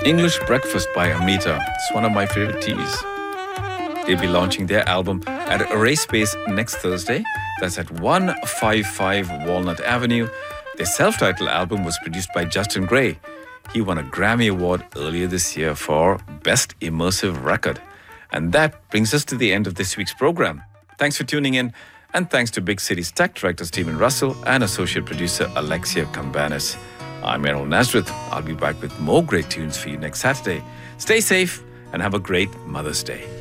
English Breakfast by Amita. It's one of my favorite teas. They'll be launching their album at Array Space next Thursday. That's at 155 Walnut Avenue. Their self-titled album was produced by Justin Gray. He won a Grammy Award earlier this year for Best Immersive Record. And that brings us to the end of this week's program. Thanks for tuning in, and thanks to Big City's tech director Stephen Russell and associate producer Alexia Cambanis. I'm Errol Nazareth. I'll be back with more great tunes for you next Saturday. Stay safe and have a great Mother's Day.